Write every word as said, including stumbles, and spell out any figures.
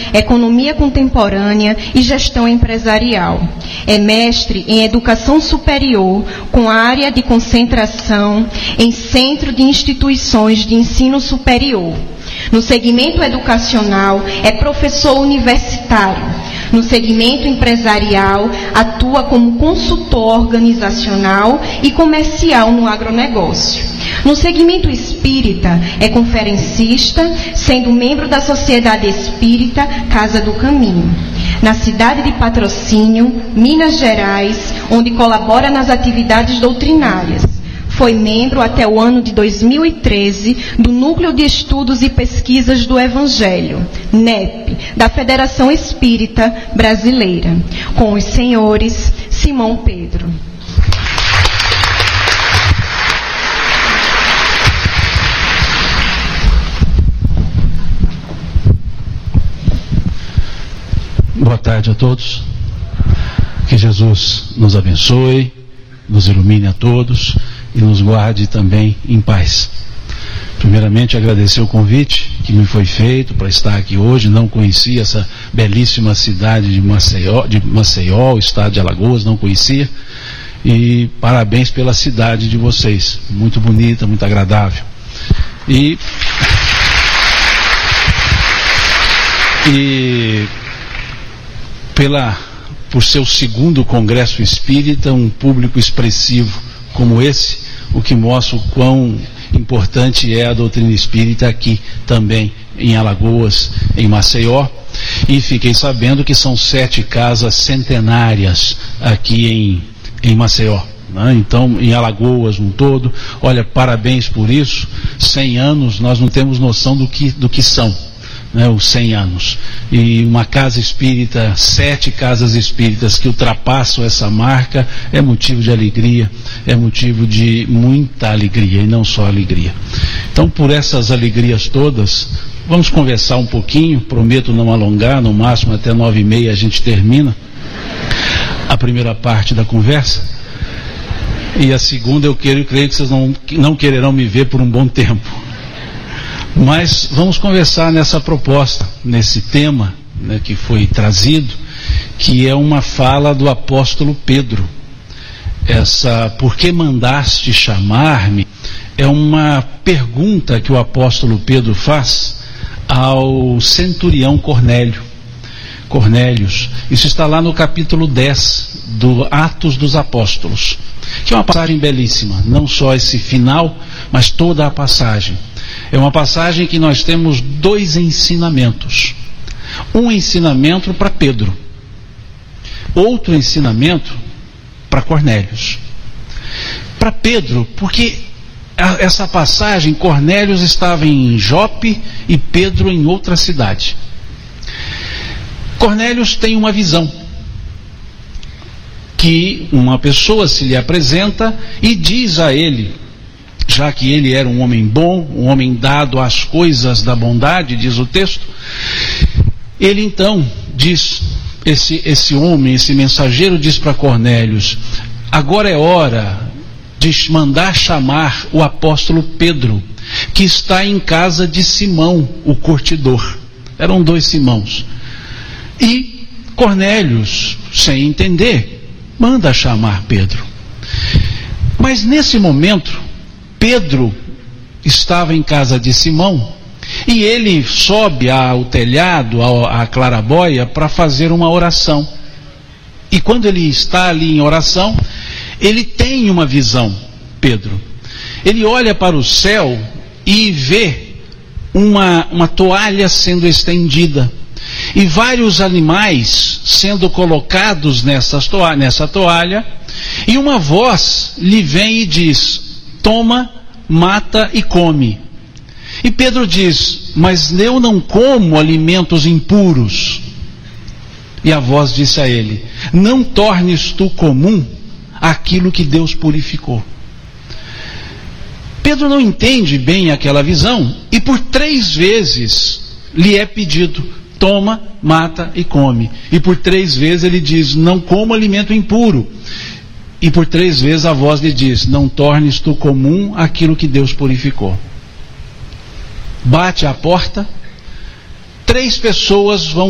economia contemporânea e gestão empresarial. É mestre em educação superior, com área de concentração em Centro de Instituições de Ensino Superior. No segmento educacional, é professor universitário. No segmento empresarial, atua como consultor organizacional e comercial no agronegócio. No segmento espírita, é conferencista, sendo membro da Sociedade Espírita Casa do Caminho. Na cidade de Patrocínio, Minas Gerais, onde colabora nas atividades doutrinárias. Foi membro até o ano de dois mil e treze do Núcleo de Estudos e Pesquisas do Evangelho, N E P, da Federação Espírita Brasileira. Com os senhores Simão Pedro. Boa tarde a todos. Que Jesus nos abençoe, nos ilumine a todos e nos guarde também em paz. Primeiramente, agradecer o convite que me foi feito para estar aqui hoje. Não conhecia essa belíssima cidade de Maceió, de Maceió, o estado de Alagoas, não conhecia. E parabéns pela cidade de vocês, muito bonita, muito agradável. E, e pela, por ser o segundo congresso espírita, um público expressivo como esse, o que mostra o quão importante é a doutrina espírita aqui também em Alagoas, em Maceió. E fiquei sabendo que são sete casas centenárias aqui em, em Maceió, né? Então, em Alagoas um todo, olha, parabéns por isso. Cem anos, nós não temos noção do que, do que são, né, os cem anos. E uma casa espírita, sete casas espíritas que ultrapassam essa marca, é motivo de alegria, é motivo de muita alegria, e não só alegria. Então, por essas alegrias todas, vamos conversar um pouquinho. Prometo não alongar, no máximo até nove e meia a gente termina a primeira parte da conversa, e a segunda eu quero, creio que vocês não, não quererão me ver por um bom tempo. Mas vamos conversar nessa proposta, nesse tema, né, que foi trazido, que é uma fala do apóstolo Pedro. Essa, por que mandaste chamar-me? É uma pergunta que o apóstolo Pedro faz ao centurião Cornélio. Cornélios. Isso está lá no capítulo dez do Atos dos Apóstolos, que é uma passagem belíssima, não só esse final, mas toda a passagem. É uma passagem que nós temos dois ensinamentos. Um ensinamento para Pedro, outro ensinamento para Cornélios. Para Pedro, porque essa passagem, Cornélios estava em Jope e Pedro em outra cidade. Cornélios tem uma visão, que uma pessoa se lhe apresenta e diz a ele, já que ele era um homem bom, um homem dado às coisas da bondade, diz o texto, ele então diz, esse, esse homem, esse mensageiro diz para Cornélios: agora é hora de mandar chamar o apóstolo Pedro, que está em casa de Simão, o curtidor. Eram dois Simãos. E Cornélios, sem entender, manda chamar Pedro. Mas nesse momento, Pedro estava em casa de Simão e ele sobe ao telhado, à claraboia, para fazer uma oração. E quando ele está ali em oração, ele tem uma visão, Pedro. Ele olha para o céu e vê uma, uma toalha sendo estendida e vários animais sendo colocados nessa toalha, nessa toalha, e uma voz lhe vem e diz: toma, mata e come. E Pedro diz: mas eu não como alimentos impuros. E a voz disse a ele: não tornes tu comum aquilo que Deus purificou. Pedro não entende bem aquela visão, e por três vezes lhe é pedido: toma, mata e come. E por três vezes ele diz: não como alimento impuro. E por três vezes a voz lhe diz: não tornes tu comum aquilo que Deus purificou. Bate à porta, três pessoas vão